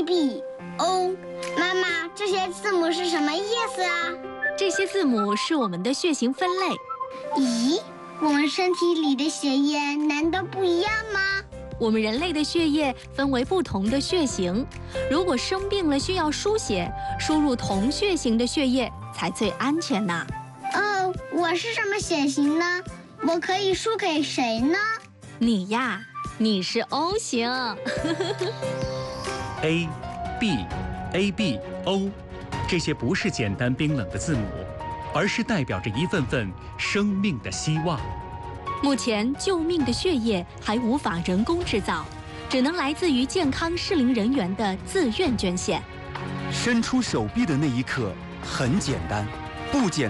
B O。妈妈，这些字母是什么意思啊？ 这些字母是我们的血型分类。 咦，我们身体里的血液难道不一样吗？ 我们人类的血液分为不同的血型，如果生病了需要输血，输入同血型的血液才最安全呢。 哦，我是什么血型呢？我可以输给谁呢？ 你呀，你是 O 型。 A、B、AB、O， 这些不是简单冰冷的字母，而是代表着一份份生命的希望。 目前救命的血液还无法人工制造，只能来自于健康适龄人员的自愿捐献。 伸出手臂的那一刻很简单，不简单。